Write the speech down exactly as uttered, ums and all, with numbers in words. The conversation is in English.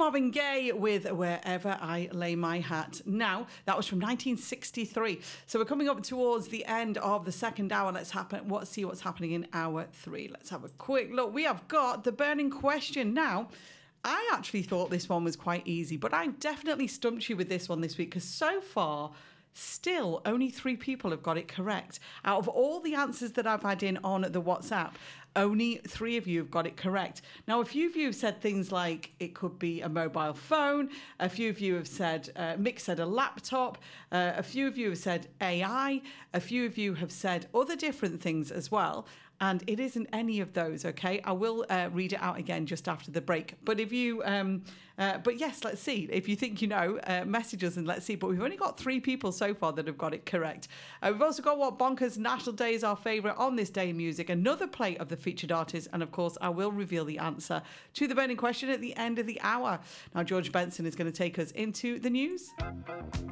Marvin Gaye with Wherever I Lay My Hat. Now, that was from nineteen sixty-three. So we're coming up towards the end of the second hour. Let's happen. Let's see what's happening in hour three. Let's have a quick look. We have got the burning question. Now, I actually thought this one was quite easy, but I definitely stumped you with this one this week because so far, still only three people have got it correct. Out of all the answers that I've had in on the WhatsApp, only three of you have got it correct. Now, a few of you have said things like it could be a mobile phone. A few of you have said, uh, Mick said a laptop. Uh, a few of you have said A I. A few of you have said other different things as well. And it isn't any of those, okay? I will uh, read it out again just after the break. But if you, um, uh, but yes, let's see. If you think you know, uh, message us and let's see. But we've only got three people so far that have got it correct. Uh, we've also got What Bonkers National Day is our favourite on this day in music. Another play of the featured artist. And of course, I will reveal the answer to the burning question at the end of the hour. Now, George Benson is going to take us into the news.